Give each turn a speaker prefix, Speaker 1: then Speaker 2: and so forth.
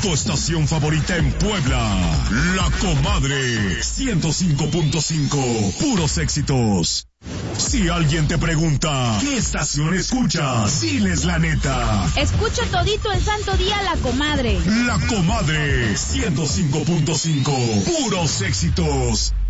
Speaker 1: Tu estación favorita en Puebla. La Comadre. 105.5. Puros éxitos. Si alguien te pregunta, ¿qué estación escuchas? Diles la neta.
Speaker 2: Escucho todito el santo día La Comadre.
Speaker 1: La Comadre. 105.5. Puros éxitos.